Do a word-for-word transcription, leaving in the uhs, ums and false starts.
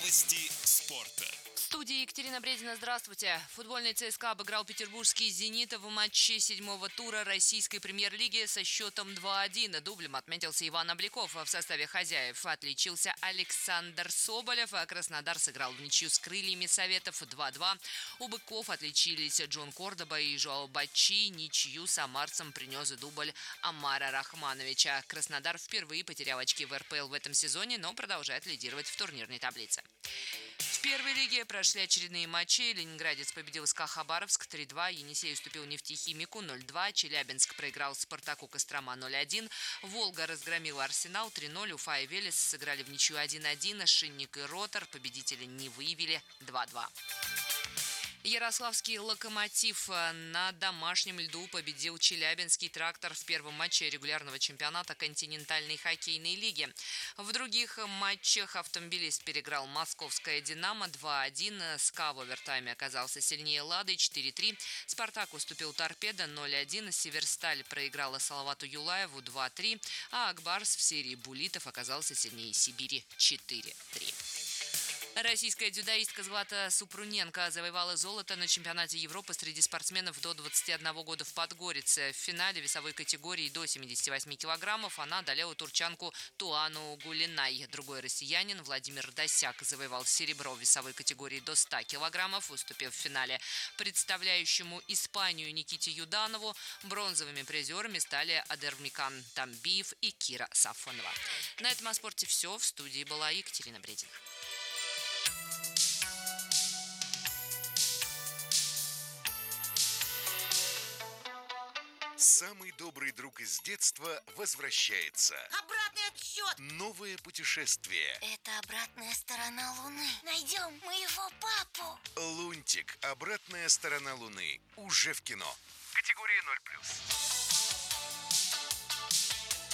Новости спорта. В студии Екатерина Бредина. Здравствуйте. Футбольный ЦСКА обыграл петербургский «Зенит» в матче седьмого тура российской премьер-лиги со счетом два один. Дублем отметился Иван Обликов. В составе хозяев отличился Александр Соболев. Краснодар сыграл в ничью с крыльями Советов два два. У быков отличились Джон Кордоба и Жоао Бачи. Ничью самарцам принес дубль Амара Рахмановича. Краснодар впервые потерял очки в эр пэ эл в этом сезоне, но продолжает лидировать в турнирной таблице. В первой лиге прошли очередные матчи. Ленинградец победил СКА Хабаровск три два, Енисей уступил Нефтехимику ноль два, Челябинск проиграл Спартаку Кострома ноль один, Волга разгромила Арсенал три ноль, Уфа и Велес сыграли в ничью один один, Шинник и Ротор победителя не выявили два два. Ярославский «Локомотив» на домашнем льду победил Челябинский «Трактор» в первом матче регулярного чемпионата континентальной хоккейной лиги. В других матчах «Автомобилист» переиграл московское «Динамо» два один, «СКА» в овертайме оказался сильнее «Лады» четыре три, «Спартак» уступил «Торпедо» ноль один, «Северсталь» проиграла Салавату Юлаеву два три, а «Акбарс» в серии буллитов оказался сильнее «Сибири» четыре три. Российская дзюдоистка Злата Супруненко завоевала золото на чемпионате Европы среди спортсменов до двадцати одного года в Подгорице. В финале весовой категории до семидесяти восьми килограммов она одолела турчанку Туану Гулинай. Другой россиянин Владимир Досяк завоевал серебро в весовой категории до ста килограммов, уступив в финале представляющему Испанию Никите Юданову. Бронзовыми призерами стали Адермикан Тамбиев и Кира Сафонова. На этом о спорте все. В студии была Екатерина Бредина. Самый добрый друг из детства возвращается. Обратный отсчет! Новое путешествие. Это обратная сторона Луны. Найдем моего папу. Лунтик. Обратная сторона Луны. Уже в кино. Категория ноль плюс.